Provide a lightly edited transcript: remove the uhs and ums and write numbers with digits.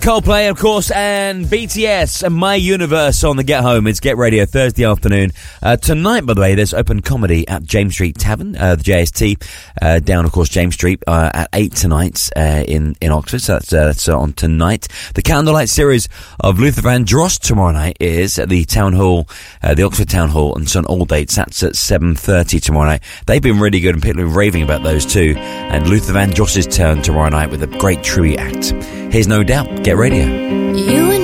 Coldplay, of course, and BTS and My Universe on the Get Home. It's Get Radio Thursday afternoon. Tonight, by the way, there's open comedy at James Street Tavern, the JST, down, of course, James Street, at 8 tonight, in Oxford. So that's on tonight. The Candlelight series of Luther Vandross tomorrow night is at the Town Hall, the Oxford Town Hall on St Aldate's. That's at 7:30 tomorrow night. They've been really good and people are raving about those too. And Luther Vandross's turn tomorrow night with a great tribute act. Here's No Doubt. Get Radio.